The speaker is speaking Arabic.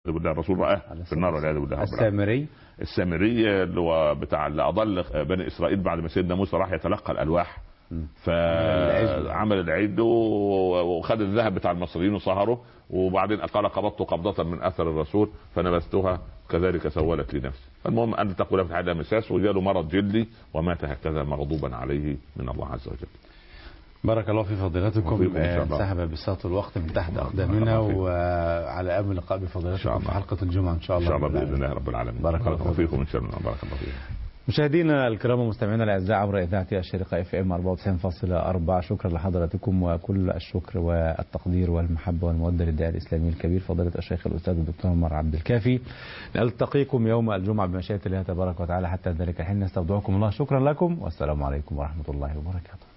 بالله الرسول رآه في النار والعياذ بالله. السامري اللي هو بتاع اللي اضل بني اسرائيل بعد ما سيدنا موسى راح يتلقى الالواح، فعمل العيد وخد الذهب بتاع المصريين وصهره، وبعدين قال قبضت قبضة من اثر الرسول فنبذتها كذلك سولت لي نفسي. المهم ان تقول في هذا مساس وجاله مرض جلدي ومات هكذا مغضوبا عليه من الله عز وجل. بارك الله في فضيلتكم. انسحب بساط الوقت من تحت اقدامنا، وعلى امل اللقاء بفضيلتكم في حلقه الجمعه ان شاء الله. ان شاء الله باذن الله رب العالمين. بارك الله فيكم ان شاء الله. بارك الله فيكم. مشاهدينا الكرام ومستمعينا الاعزاء عبر اذاعه الشرقه FM 94.4، شكرا لحضراتكم وكل الشكر والتقدير والمحبه والموده للداعي الاسلامي الكبير فضيله الشيخ الاستاذ الدكتور عمر عبد الكافي. نلتقيكم يوم الجمعه بمشيئه الله تبارك وتعالى، حتى ذلك الحين نستودعكم الله. شكرا لكم والسلام عليكم ورحمه الله وبركاته.